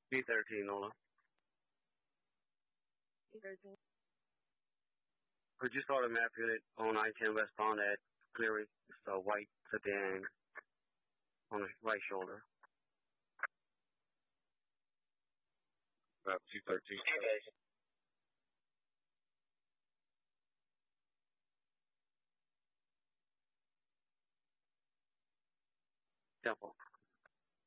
B13, Nola. B13. Could you start a map unit on I-10 westbound at Cleary? It's a white sedan on the right shoulder. Map 213. Temple.